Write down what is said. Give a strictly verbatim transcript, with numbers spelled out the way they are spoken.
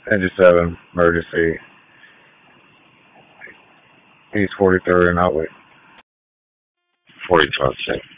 Engine seven, emergency, East forty-third and outlet. forty-five cent.